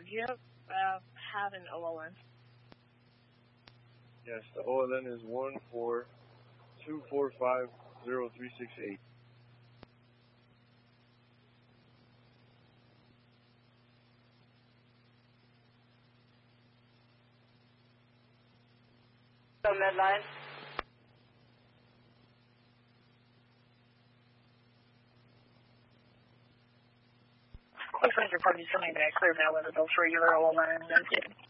Do you have an OLN? Yes, the OLN is 142450368. So Medline. Looks like your party's coming back clear now with a bill for your OLN.